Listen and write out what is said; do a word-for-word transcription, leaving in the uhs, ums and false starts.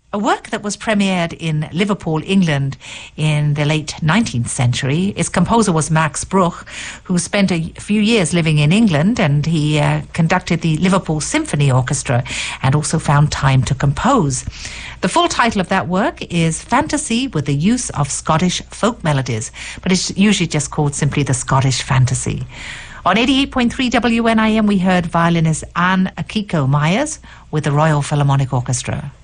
A work that was premiered in Liverpool, England in the late nineteenth century. Its composer was Max Bruch, who spent a few years living in England, and he uh, conducted the Liverpool Symphony Orchestra and also found time to compose. The full title of that work is Fantasy with the Use of Scottish Folk Melodies, but it's usually just called simply the Scottish Fantasy. On eighty-eight point three W N I M, we heard violinist Anne Akiko Myers with the Royal Philharmonic Orchestra.